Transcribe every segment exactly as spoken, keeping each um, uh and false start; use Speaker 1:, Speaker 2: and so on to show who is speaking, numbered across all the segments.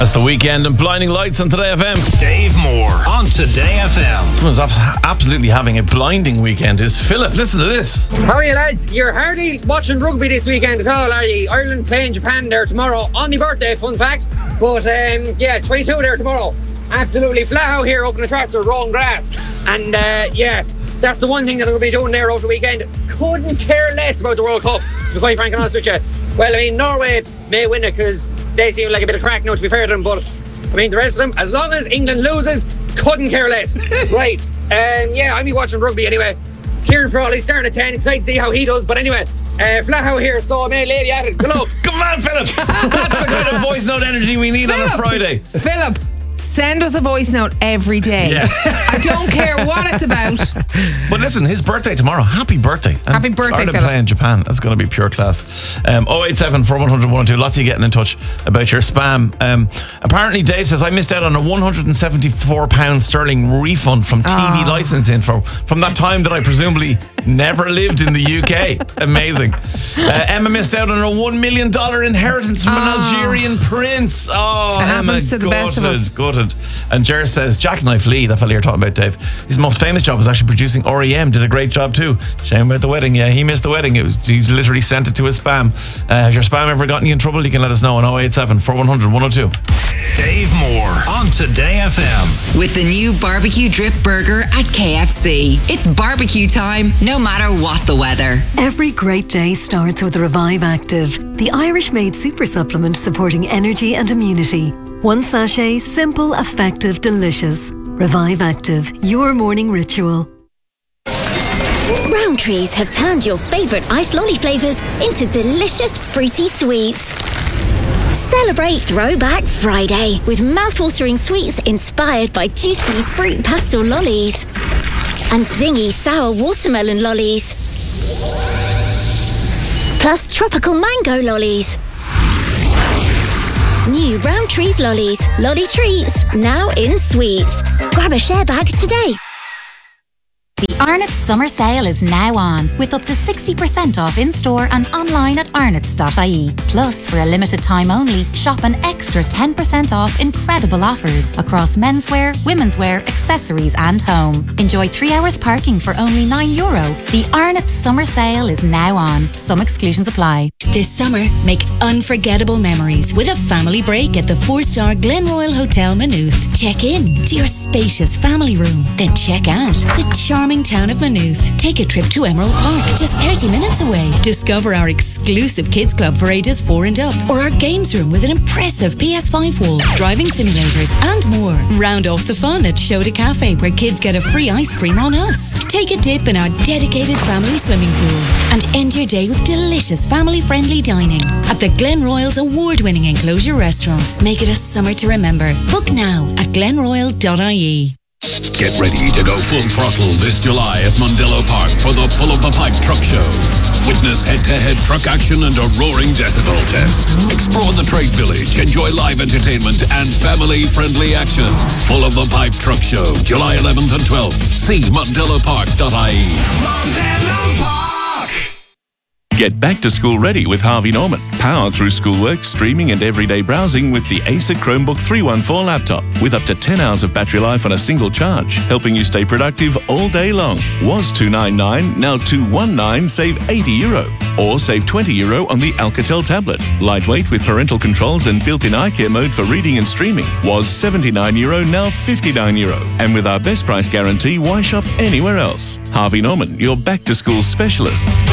Speaker 1: That's The Weekend and Blinding Lights on Today F M.
Speaker 2: Dave Moore on Today F M.
Speaker 1: Someone's absolutely having a blinding weekend. Is Philip? Listen to this.
Speaker 3: How are you, lads? You're hardly watching rugby this weekend at all, are you? Ireland playing Japan there tomorrow on my birthday, fun fact. But um, yeah, twenty-two there tomorrow. Absolutely flat out here up in the tractor, rolling grass. And uh, yeah, that's the one thing that we'll be doing there over the weekend. Couldn't care less about the World Cup, to be quite frank and honest with you. Well, I mean, Norway may win it because they seem like a bit of crack now, to be fair to them. But I mean, the rest of them, as long as England loses, couldn't care less. Right. Um, yeah, I'll be watching rugby anyway. Kieran Frawley's starting at ten. Excited to see how he does. But anyway, uh, flat out here, so I may lay you at it. Good luck.
Speaker 1: Come on, Philip. That's the kind of voice note energy we need
Speaker 4: Philip,
Speaker 1: on a Friday.
Speaker 4: Philip, send us a voice note every day.
Speaker 1: Yes.
Speaker 4: I don't care what it's about.
Speaker 1: But listen, his birthday tomorrow. Happy birthday. And
Speaker 4: Happy birthday,
Speaker 1: Ireland
Speaker 4: Philip.
Speaker 1: playing Japan. That's going to be pure class. Um, oh eight seven, four one zero zero, one oh two. Lots of you getting in touch about your spam. Um, apparently, Dave says, I missed out on a one hundred seventy-four pounds sterling refund from T V
Speaker 4: Oh.
Speaker 1: licence info from that time that I presumably never lived in the U K. Amazing. Uh, Emma missed out on a one million dollars inheritance from an
Speaker 4: Oh.
Speaker 1: Algerian prince. Oh,
Speaker 4: It
Speaker 1: Emma,
Speaker 4: happens to the best of us.
Speaker 1: gutted. And Jer says, Jackknife Lee, that fella you're talking about, Dave, his most famous job was actually producing R E M. Did a great job too. Shame about the wedding. Yeah, he missed the wedding. It was He's literally sent it to his spam. Uh, has your spam ever gotten you in trouble? You can let us know on oh eight seven, four one zero zero, one oh two.
Speaker 2: Dave Moore on Today F M.
Speaker 5: With the new barbecue drip burger at K F C. It's barbecue time, no matter what the weather.
Speaker 6: Every great day starts with Revive Active, the Irish-made super supplement supporting energy and immunity. One sachet, simple, effective, delicious. Revive Active, your morning ritual.
Speaker 7: Rowntree's have turned your favourite ice lolly flavours into delicious fruity sweets. Celebrate Throwback Friday with mouthwatering sweets inspired by juicy fruit pastel lollies and zingy sour watermelon lollies, plus tropical mango lollies. New Rowntree's lollies, lolly treats, now in sweets. Grab a share bag today.
Speaker 8: The Arnott's summer sale is now on, with up to sixty percent off in-store and online at arnott's dot I E. Plus, for a limited time only, shop an extra ten percent off incredible offers across menswear, womenswear, accessories and home. Enjoy three hours parking for only nine euro. The Arnott's summer sale is now on. Some exclusions apply.
Speaker 9: This summer, make unforgettable memories with a family break at the four-star Glenroyal Hotel Maynooth. Check in to your spacious family room, then check out the charming town of Maynooth. Take a trip to Emerald Park, just thirty minutes away. Discover our exclusive kids club for ages four and up, or our games room with an impressive P S five wall, driving simulators and more. Round off the fun at Shoda Cafe, where kids get a free ice cream on us. Take a dip in our dedicated family swimming pool and end your day with delicious family-friendly dining at the Glenroyal's award-winning enclosure restaurant. Make it a summer to remember. Book now at glenroyal dot I E.
Speaker 10: Get ready to go full throttle this July at Mondello Park for the Full of the Pipe Truck Show. Witness head-to-head truck action and a roaring decibel test. Explore the trade village, enjoy live entertainment and family-friendly action. Full of the Pipe Truck Show, July eleventh and twelfth. See mondello park dot I E.
Speaker 2: Mondello Park.
Speaker 11: Get back to school ready with Harvey Norman. Power through schoolwork, streaming and everyday browsing with the Acer Chromebook three one four laptop with up to ten hours of battery life on a single charge, helping you stay productive all day long. Was two hundred ninety-nine, now two hundred nineteen, save eighty euro. Or save twenty euro on the Alcatel tablet. Lightweight with parental controls and built-in eye care mode for reading and streaming. Was seventy-nine euro, now fifty-nine euro. And with our best price guarantee, why shop anywhere else? Harvey Norman, your back-to-school specialists.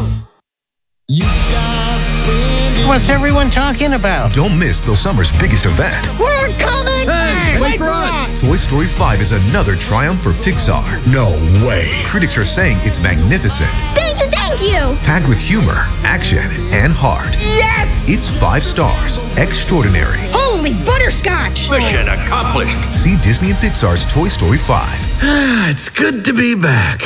Speaker 12: What's everyone talking about?
Speaker 13: Don't miss the summer's biggest event.
Speaker 12: We're coming! Hey, wait for us!
Speaker 13: Toy Story five is another triumph for Pixar.
Speaker 12: No way.
Speaker 13: Critics are saying it's magnificent.
Speaker 7: Thank you, thank you!
Speaker 13: Packed with humor, action, and heart.
Speaker 12: Yes!
Speaker 13: It's five stars. Extraordinary.
Speaker 12: Holy butterscotch!
Speaker 2: Mission accomplished.
Speaker 13: See Disney and Pixar's Toy Story five.
Speaker 12: It's good to be back.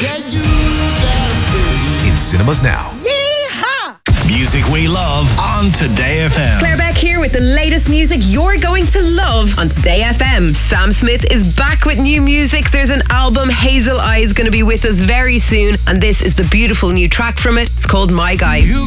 Speaker 13: In cinemas now.
Speaker 2: Music we love on Today F M.
Speaker 5: Claire Beck here with the latest music you're going to love on Today F M. Sam Smith is back with new music. There's an album, Hazel Eyes, going to be with us very soon, and this is the beautiful new track from it. It's called My Guy.